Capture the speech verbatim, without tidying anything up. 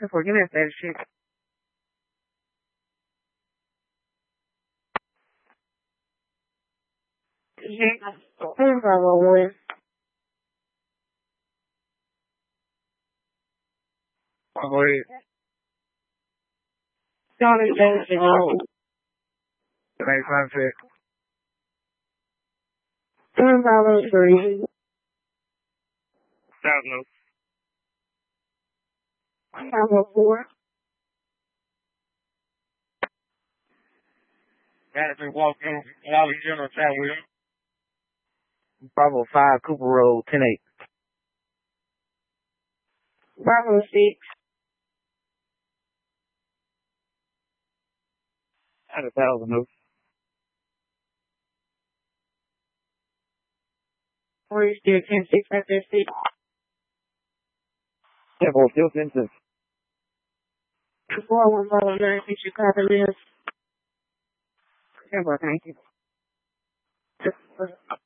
looking for? Give me a better shit. Yeah, I'm one. Oh, go ahead. Johnny Jameson Road. The next one said. Turn five oh three. Thousand. Five oh four. Madison walking out of General San William. Bravo five, Cooper Road, ten eight. Bravo six. At a thousand of. Where is still ten six at that six? Yeah, boy, still ten six. Four one one nine six Chicago Mills. Yeah, boy, thank you.